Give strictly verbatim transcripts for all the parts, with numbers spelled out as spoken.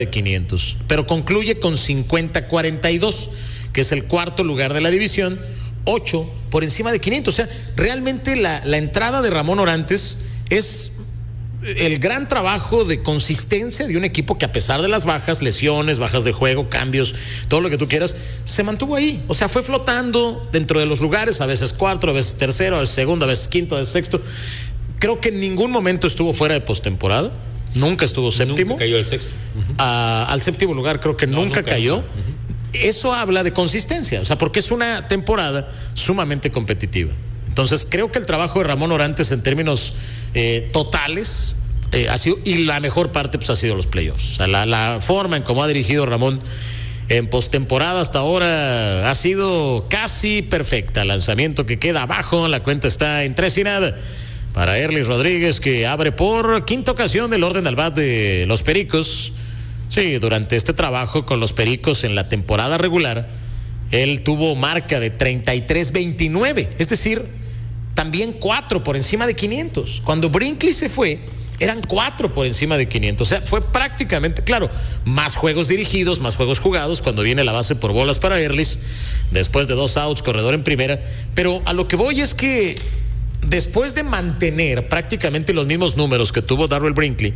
de quinientos, pero concluye con cincuenta cuarenta y dos, que es el cuarto lugar de la división, ocho por encima de quinientos. O sea, realmente la, la entrada de Ramón Orantes es el gran trabajo de consistencia de un equipo que, a pesar de las bajas, lesiones, bajas de juego, cambios, todo lo que tú quieras, se mantuvo ahí. O sea, fue flotando dentro de los lugares, a veces cuarto, a veces tercero, a veces segundo, a veces quinto, a veces sexto. Creo que en ningún momento estuvo fuera de postemporada. Nunca estuvo séptimo. Nunca cayó al sexto. Uh-huh. A, al séptimo lugar creo que no, nunca, nunca cayó. Uh-huh. Eso habla de consistencia, o sea, porque es una temporada sumamente competitiva. Entonces, creo que el trabajo de Ramón Orantes en términos eh, totales eh, ha sido, y la mejor parte pues ha sido los playoffs. O sea, la, la forma en cómo ha dirigido Ramón en postemporada hasta ahora ha sido casi perfecta. Lanzamiento que queda abajo, la cuenta está en tres y nada para Erlis Rodríguez, que abre por quinta ocasión del orden al bat de los Pericos. Sí, durante este trabajo con los Pericos en la temporada regular, él tuvo marca de treinta y tres veintinueve, es decir, también cuatro por encima de quinientos. Cuando Brinkley se fue, eran cuatro por encima de quinientos. O sea, fue prácticamente, claro, más juegos dirigidos, más juegos jugados, cuando viene la base por bolas para Erlis, después de dos outs, corredor en primera. Pero a lo que voy es que después de mantener prácticamente los mismos números que tuvo Darrell Brinkley,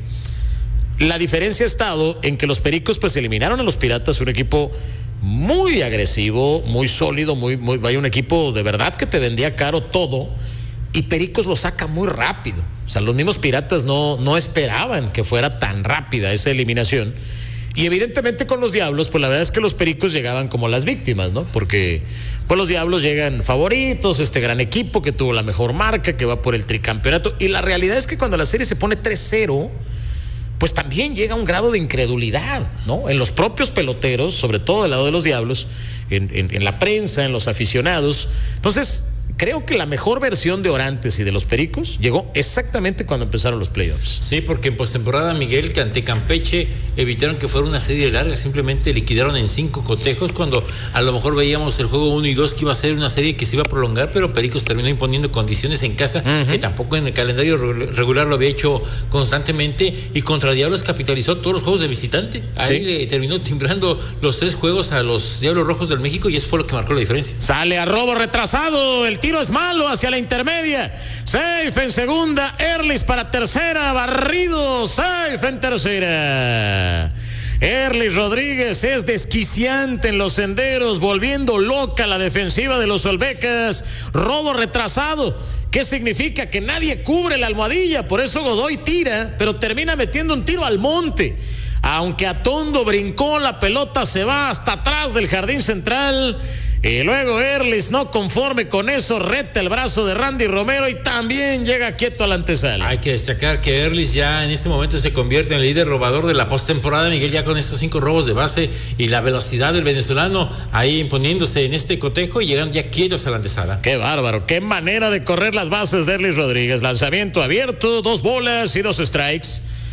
la diferencia ha estado en que los Pericos pues eliminaron a los Piratas, un equipo muy agresivo, muy sólido, muy, muy, vaya, un equipo de verdad que te vendía caro todo, y Pericos lo saca muy rápido. O sea, los mismos Piratas no, no esperaban que fuera tan rápida esa eliminación. Y evidentemente con los Diablos, pues la verdad es que los Pericos llegaban como las víctimas, ¿no? Porque pues los Diablos llegan favoritos, este gran equipo que tuvo la mejor marca, que va por el tricampeonato. Y la realidad es que cuando la serie se pone tres cero, pues también llega un grado de incredulidad, ¿no? En los propios peloteros, sobre todo del lado de los Diablos, en, en, en la prensa, en los aficionados. Entonces, creo que la mejor versión de Orantes y de los Pericos llegó exactamente cuando empezaron los playoffs. Sí, porque en postemporada, Miguel, que ante Campeche evitaron que fuera una serie larga, simplemente liquidaron en cinco cotejos, cuando a lo mejor veíamos el juego uno y dos que iba a ser una serie que se iba a prolongar, pero Pericos terminó imponiendo condiciones en casa, uh-huh, que tampoco en el calendario regular lo había hecho constantemente, y contra Diablos capitalizó todos los juegos de visitante. Ahí, ¿sí?, le terminó timbrando los tres juegos a los Diablos Rojos del México, y eso fue lo que marcó la diferencia. Sale a robo retrasado, el tiro es malo hacia la intermedia, safe en segunda, Erlis para tercera, barrido, safe en tercera. Erlis Rodríguez es desquiciante en los senderos, volviendo loca la defensiva de los Olmecas. Robo retrasado, ¿qué significa? Que nadie cubre la almohadilla, por eso Godoy tira, pero termina metiendo un tiro al monte. Aunque Atondo brincó, la pelota se va hasta atrás del jardín central. Y luego Erlis, no conforme con eso, reta el brazo de Randy Romero y también llega quieto a la antesala. Hay que destacar que Erlis ya en este momento se convierte en el líder robador de la postemporada, Miguel, ya con estos cinco robos de base y la velocidad del venezolano ahí imponiéndose en este cotejo y llegando ya quietos a la antesala. Qué bárbaro, qué manera de correr las bases de Erlis Rodríguez. Lanzamiento abierto, dos bolas y dos strikes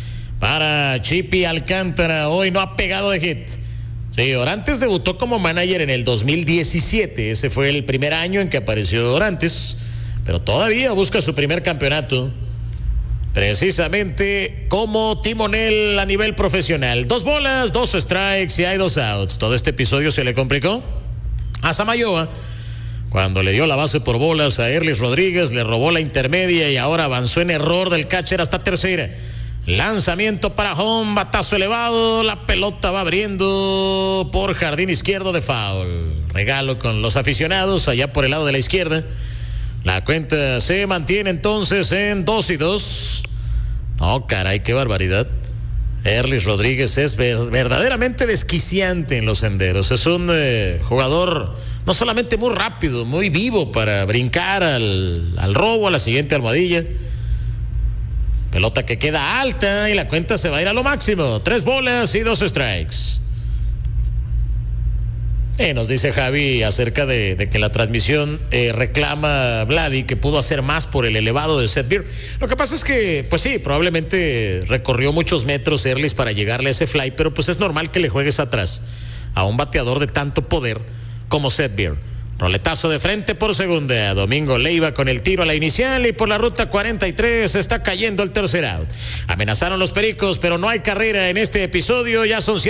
para Chippy Alcántara. Hoy no ha pegado de hit. Sí, Orantes debutó como manager en el dos mil diecisiete, ese fue el primer año en que apareció Orantes, pero todavía busca su primer campeonato, precisamente como timonel a nivel profesional. Dos bolas, dos strikes y hay dos outs. Todo este episodio se le complicó a Samayoa cuando le dio la base por bolas a Erlis Rodríguez, le robó la intermedia y ahora avanzó en error del catcher hasta tercera. Lanzamiento para home, batazo elevado, la pelota va abriendo por jardín izquierdo de foul. Regalo con los aficionados allá por el lado de la izquierda. La cuenta se mantiene entonces en dos y dos. Oh, caray, qué barbaridad. Erlis Rodríguez es ver, verdaderamente desquiciante en los senderos. Es un eh, jugador no solamente muy rápido, muy vivo para brincar al, al robo, a la siguiente almohadilla. Pelota que queda alta y la cuenta se va a ir a lo máximo. Tres bolas y dos strikes. Eh, nos dice Javi acerca de, de que la transmisión eh, reclama Vladi que pudo hacer más por el elevado de Seth Beer. Lo que pasa es que, pues sí, probablemente recorrió muchos metros Erlis para llegarle a ese fly, pero pues es normal que le juegues atrás a un bateador de tanto poder como Seth Beer. Roletazo de frente por segunda. Domingo Leiva con el tiro a la inicial y por la ruta cuarenta y tres está cayendo el tercer out. Amenazaron los Pericos, pero no hay carrera en este episodio. Ya son siete.